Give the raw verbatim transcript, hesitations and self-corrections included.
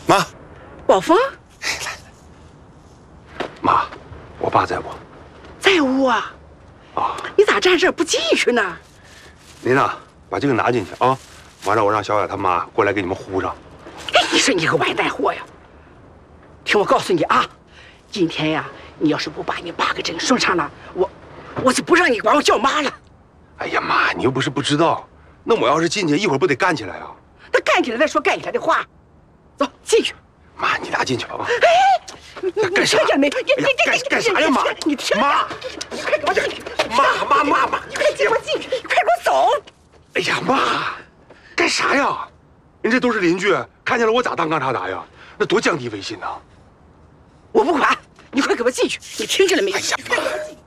妈， 宝峰， 妈，我爸在不？ 在屋啊。啊，你咋站这儿不进去呢？ 您呐，把这个拿进去啊，完了我让小雅他妈过来给你们糊上。 哎，你说你个歪蛋货呀！听我告诉你啊，今天呀，你要是不把你爸给整顺畅了，我我就不让你管我叫妈了。 哎呀妈，你又不是不知道，那我要是进去，一会儿不得干起来啊？ 那干起来再说干起来的话。走，进去。 妈，你俩进去吧。 哎，你你干啥？ 听见没？你你干干啥呀，妈？ 你听妈， 你快给我进去！ 妈妈妈妈， 你快给我进去！你快给我走！ 哎呀妈，干啥呀？人这都是邻居，看见了我咋当干啥答呀？那多降低威信呐！ 我不管，你快给我进去！你听见了没有？ 哎呀妈！